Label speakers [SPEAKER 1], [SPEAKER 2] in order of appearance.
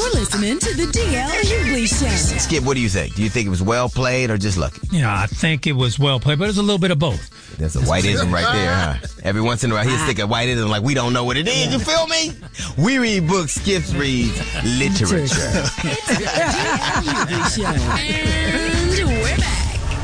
[SPEAKER 1] You're listening to the DL Hughley Show.
[SPEAKER 2] Skip, what do you think? Do you think it was well played or just lucky?
[SPEAKER 3] Yeah, I think it was well played, but it was a little bit of both.
[SPEAKER 2] There's a whiteism right there, huh? Every once in a while, he'll stick a whiteism like we don't know what it is. You feel me? We read books, Skips reads literature.
[SPEAKER 1] It's the DL Hughley Show.